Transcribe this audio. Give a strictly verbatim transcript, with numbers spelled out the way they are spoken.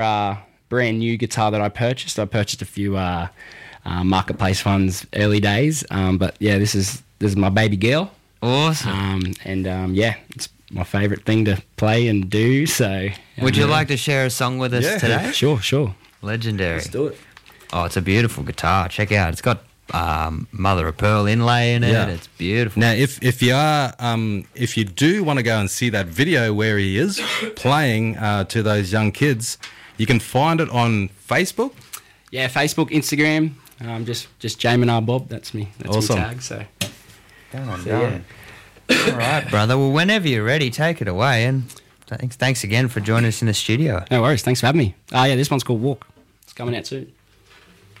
Uh, brand new guitar that I purchased. I purchased a few uh, uh, marketplace ones early days, um, but yeah, this is this is my baby girl. Awesome. Um, and um, yeah, it's my favourite thing to play and do. So, would you uh, like to share a song with us Yeah. today? Sure, sure. Legendary. Let's do it. Oh, it's a beautiful guitar. Check it out. It's got um, mother of pearl inlay in it. Yeah. It's beautiful. Now, if if you are, um, if you do want to go and see that video where he is playing uh, to those young kids, you can find it on Facebook. Yeah, Facebook, Instagram, um, just just Jamin R Bob. That's me. That's Awesome. me tag. So, Done, so yeah. All right, brother. Well, whenever you're ready, take it away. And thanks, thanks again for joining us in the studio. No worries. Thanks for having me. Oh yeah, this one's called Walk. It's coming out soon.